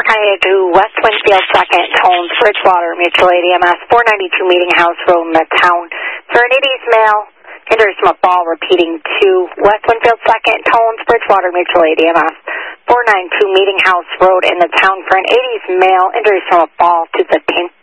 to West Winfield 2nd, Tones, Bridgewater, Mutual Aid EMS, 492 Meeting House Road in the town. For an 80s male, injuries from a fall, repeating to West Winfield 2nd, Tones, Bridgewater, Mutual Aid EMS, 492 Meeting House Road in the town. For an 80s male, injuries from a fall, 215.